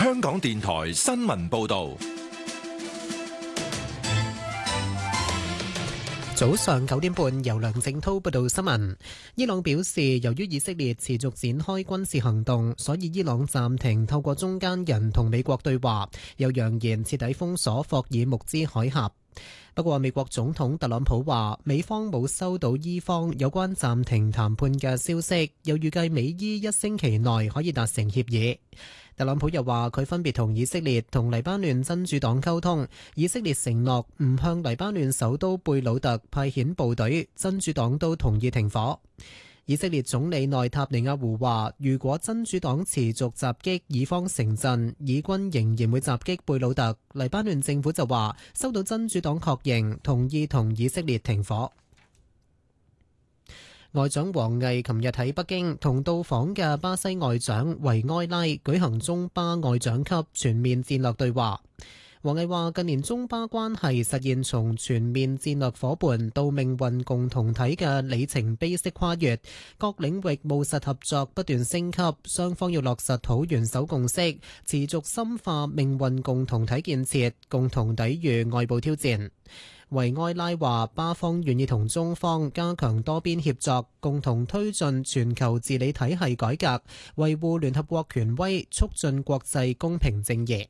香港電台新聞報道。 早上9點半，由梁正滔報道新聞。伊朗表示，由於以色列持續展開軍事行動，所以伊朗暫停透過中間人同美國對話，又揚言徹底封鎖霍爾木茲海峽。不過，美國總統特朗普話，美方冇收到伊方有關暫停談判嘅消息，又預計美伊1星期內可以達成協議。特朗普又話，佢分別同以色列同黎巴嫩真主黨溝通，以色列承諾唔向黎巴嫩首都貝魯特派遣部隊，真主黨都同意停火。以色列總理內塔尼亞胡話，如果真主黨持續襲擊以方城鎮，以軍仍然會襲擊貝魯特。黎巴嫩政府就話，收到真主黨確認，同意同以色列停火。外長王毅琴日喺北京同到訪嘅巴西外長維埃拉舉行中巴外長級全面戰略對話。王毅話，近年中巴關係實現從全面戰略夥伴到命運共同體嘅里程碑式跨越，各領域務實合作不斷升級，雙方要落實好元首共識，持續深化命運共同體建設，共同抵禦外部挑戰。維埃拉話，巴方願意同中方加強多邊協作，共同推進全球治理體系改革，維護聯合國權威，促進國際公平正義。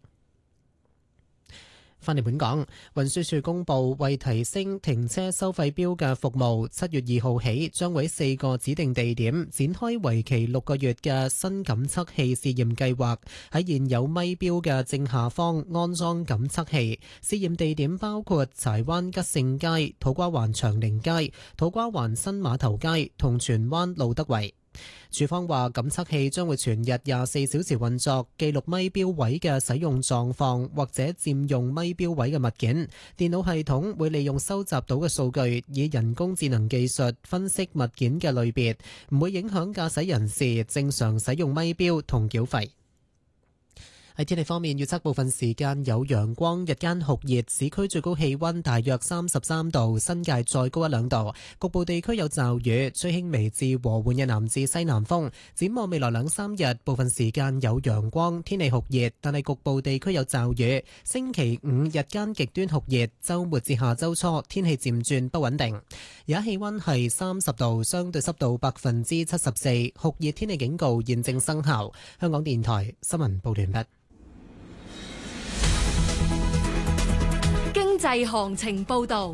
返嚟本港，運輸署公布為提升停車收費錶嘅服務，7月2號起將會4個指定地點展開為期6個月嘅新感測器試驗計劃，喺現有咪錶嘅正下方安裝感測器。試驗地點包括柴灣吉盛街、土瓜灣長寧街、土瓜灣新碼頭街同荃灣路德圍。署方話，感測器將會全日24小時運作，記錄咪錶位嘅使用狀況或者佔用咪錶位嘅物件。電腦系統會利用收集到嘅數據，以人工智能技術分析物件嘅類別，唔會影響駕駛人士正常使用咪錶同繳費。喺天氣方面，預測部分時間有陽光，日間酷熱，市區最高氣溫大約33度，新界再高1-2度，局部地區有驟雨，吹輕微至和緩嘅南至西南風。展望未來2-3日，部分時間有陽光，天氣酷熱，但係局部地區有驟雨。星期5日間極端酷熱，週末至下週初天氣漸轉不穩定。而家氣溫係30度，相對濕度74%，酷熱天氣警告現正生效。香港電台新聞報完畢。 經濟行情報道。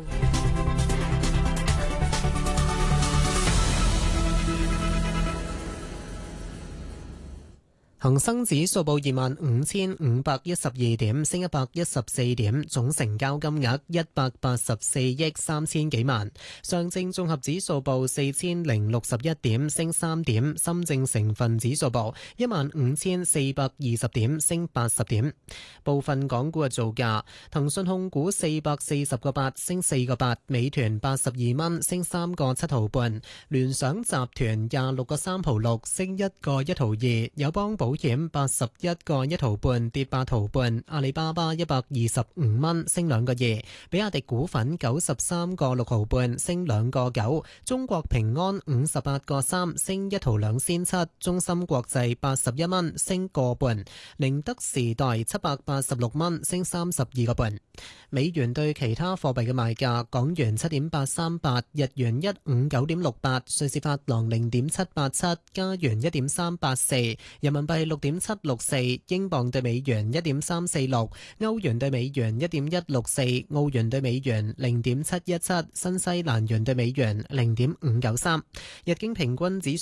恒生指數報25,512點，升114點，總成交金額184億3000幾萬。上證綜合指數報4061點，升3點。深證成分指數報15420點，升80點。部分港股嘅造價：騰訊控股440個8，升4個8；美團82蚊，升3個7毫半；聯想集團26個3毫6，升1個1毫2；友邦保險81個1毫半，跌8毫半；阿里巴巴125蚊，升2個2；比亞迪股份93個6毫半，升2個9；中國平安58個3，升1毫2仙7；中芯國際81蚊，升個半；寧德時代786蚊，升32個半。美元對其他貨幣嘅賣價：港元7.838，日元159.68，瑞士法郎0.787，加元1.384，人民幣6.764，英鎊對美元1.346，歐元對美元1.164，澳元對美元0.717，新西蘭元對美元0.593。日經平均指